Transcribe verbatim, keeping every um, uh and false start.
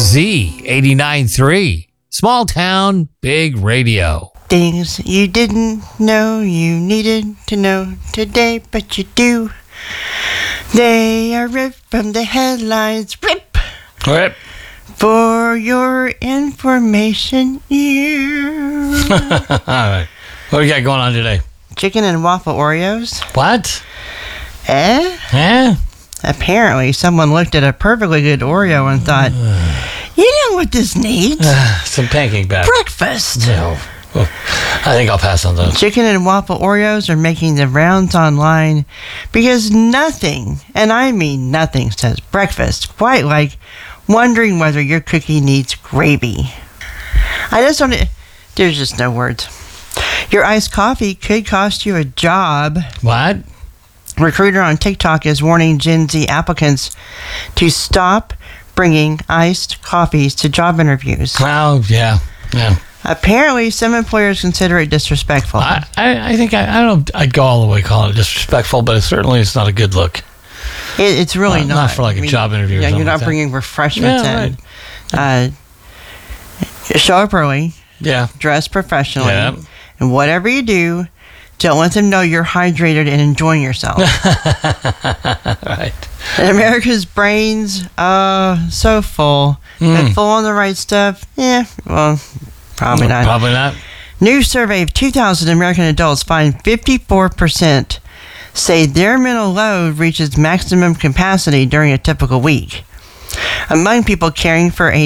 Z eighty-nine point three. Small town, big radio. Things you didn't know you needed to know today, but you do. They are ripped from the headlines. Rip! Rip. For your information, you. All right. What do we got going on today? Chicken and waffle Oreos. What? Eh? Eh? Apparently, someone looked at a perfectly good Oreo and thought, you know what this needs? Uh, some pancake batter. Breakfast. No. Well, I think I'll pass on those. Chicken and waffle Oreos are making the rounds online because nothing, and I mean nothing, says breakfast. Quite like wondering whether your cookie needs gravy. I just don't... There's just no words. Your iced coffee could cost you a job. What? Recruiter on TikTok is warning Gen Z applicants to stop bringing iced coffees to job interviews. Well, yeah, yeah. Apparently, some employers consider it disrespectful. I, I, I think I, I don't. I'd go all the way call it disrespectful, but it certainly it's not a good look. It, it's really not, not. Not for like I mean, a job interview. Or yeah, you're not like bringing refreshments yeah, in. Right. Uh, show up early. Yeah. Dress professionally. Yeah. And whatever you do, don't let them know you're hydrated and enjoying yourself. Right. And America's brains, uh, so full. Mm. And full on the right stuff? Yeah, well, probably not. Probably not. New survey of two thousand American adults find fifty-four percent say their mental load reaches maximum capacity during a typical week. Among people caring for a